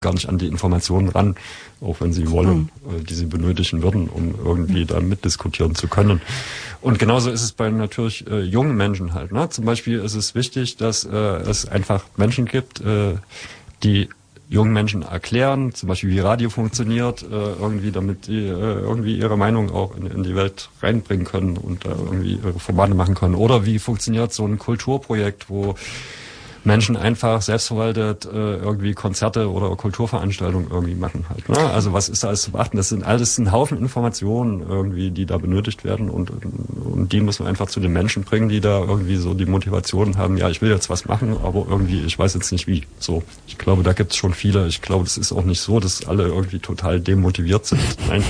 gar nicht an die Informationen ran, auch wenn sie wollen, die sie benötigen würden, um irgendwie da mitdiskutieren zu können. Und genauso ist es bei natürlich jungen Menschen halt. Ne? Zum Beispiel ist es wichtig, dass es einfach Menschen gibt, die jungen Menschen erklären, zum Beispiel wie Radio funktioniert, irgendwie, damit die irgendwie ihre Meinung auch in die Welt reinbringen können und irgendwie ihre Formate machen können. Oder wie funktioniert so ein Kulturprojekt, wo Menschen einfach selbstverwaltet irgendwie Konzerte oder Kulturveranstaltungen irgendwie machen halt. Ne? Also was ist da alles zu beachten? Das sind alles ein Haufen Informationen irgendwie, die da benötigt werden und die müssen wir einfach zu den Menschen bringen, die da irgendwie so die Motivation haben, ja, ich will jetzt was machen, aber irgendwie, ich weiß jetzt nicht wie. So, ich glaube, da gibt es schon viele. Ich glaube, das ist auch nicht so, dass alle irgendwie total demotiviert sind. Nein.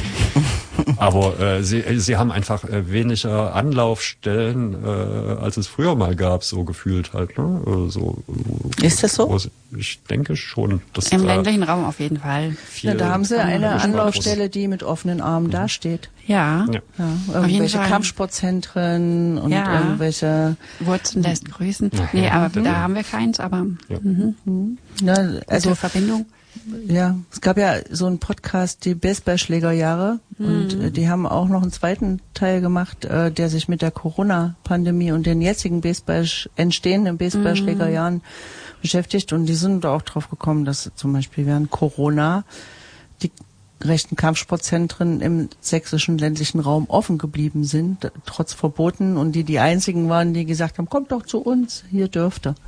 Aber sie haben einfach weniger Anlaufstellen, als es früher mal gab, so gefühlt halt. Ne? Ist das so? Ich denke schon. Dass im ländlichen Raum auf jeden Fall. Ja, da haben sie eine Anlaufstelle, die mit offenen Armen dasteht. Ja. Irgendwelche Kampfsportzentren und irgendwelche... Wurzeln lässt grüßen. Nee, aber da haben wir keins, aber... Ja, also Verbindung. Ja, es gab ja so einen Podcast, die Baseballschlägerjahre, und die haben auch noch einen zweiten Teil gemacht, der sich mit der Corona-Pandemie und den jetzigen entstehenden Baseballschlägerjahren beschäftigt, und die sind auch drauf gekommen, dass zum Beispiel während Corona die rechten Kampfsportzentren im sächsischen ländlichen Raum offen geblieben sind, trotz Verboten, und die einzigen waren, die gesagt haben, kommt doch zu uns, hier dürft ihr.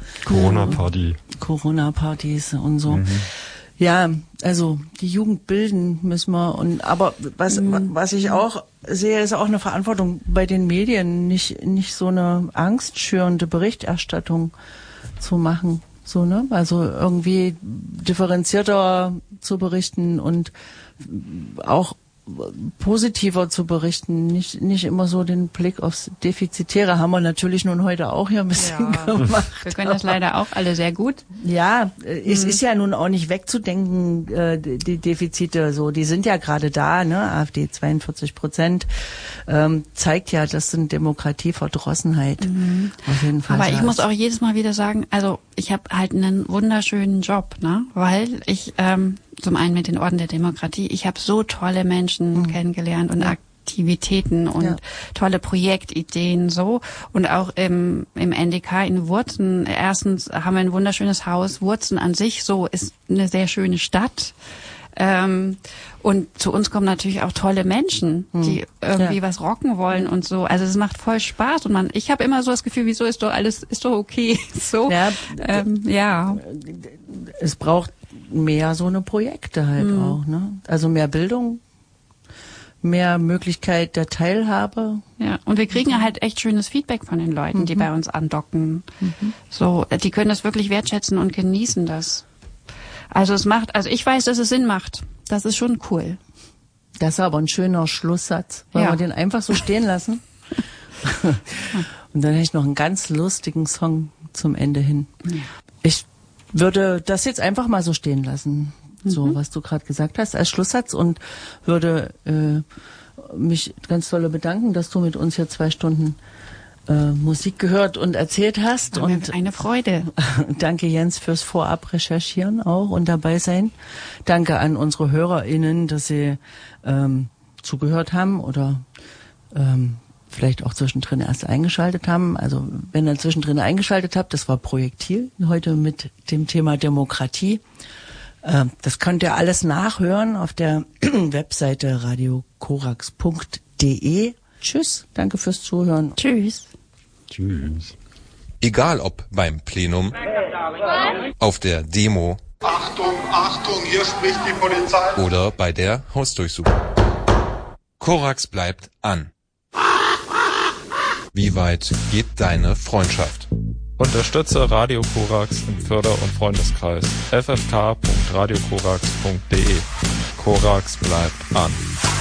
Corona-Partys und so. Ja, also die Jugend bilden müssen wir, aber was ich auch sehe, ist auch eine Verantwortung bei den Medien, nicht so eine angstschürende Berichterstattung zu machen, so, ne? Also irgendwie differenzierter zu berichten und auch positiver zu berichten, nicht immer so den Blick aufs Defizitäre, haben wir natürlich nun heute auch hier ein bisschen gemacht. Wir können das leider auch alle sehr gut. Ja, es ist ja nun auch nicht wegzudenken, die Defizite, so, die sind ja gerade da, ne? AfD 42%, zeigt ja, das sind Demokratieverdrossenheit. Auf jeden Fall. Aber ich muss auch jedes Mal wieder sagen, also ich habe halt einen wunderschönen Job, ne? Weil ich zum einen mit den Orden der Demokratie, ich habe so tolle Menschen kennengelernt und Aktivitäten und tolle Projektideen so, und auch im NDK in Wurzen. Erstens haben wir ein wunderschönes Haus. Wurzen an sich so ist eine sehr schöne Stadt. Und zu uns kommen natürlich auch tolle Menschen, die irgendwie was rocken wollen und so. Also es macht voll Spaß, und ich habe immer so das Gefühl, wieso ist doch alles, ist doch okay. So, es braucht mehr so eine Projekte halt auch, ne? Also mehr Bildung, mehr Möglichkeit der Teilhabe. Ja, und wir kriegen halt echt schönes Feedback von den Leuten, die bei uns andocken. So, die können das wirklich wertschätzen und genießen das. Also ich weiß, dass es Sinn macht. Das ist schon cool. Das ist aber ein schöner Schlusssatz. Wollen wir den einfach so stehen lassen? Und dann hätte ich noch einen ganz lustigen Song zum Ende hin. Ja. Ich würde das jetzt einfach mal so stehen lassen, so was du gerade gesagt hast, als Schlusssatz, und würde mich ganz doll bedanken, dass du mit uns hier 2 Stunden Musik gehört und erzählt hast. Und eine Freude. Danke, Jens, fürs Vorab-Recherchieren auch und dabei sein. Danke an unsere HörerInnen, dass sie zugehört haben oder vielleicht auch zwischendrin erst eingeschaltet haben. Also wenn ihr zwischendrin eingeschaltet habt, das war Projektil heute mit dem Thema Demokratie. Das könnt ihr alles nachhören auf der Webseite radiokorax.de. Tschüss, danke fürs Zuhören. Tschüss. Tschüss. Egal ob beim Plenum, auf der Demo, Achtung, Achtung, hier spricht die Polizei, oder bei der Hausdurchsuchung. Korax bleibt an. Wie weit geht deine Freundschaft? Unterstütze Radio Korax im Förder- und Freundeskreis ffk.radiokorax.de. Korax bleibt an.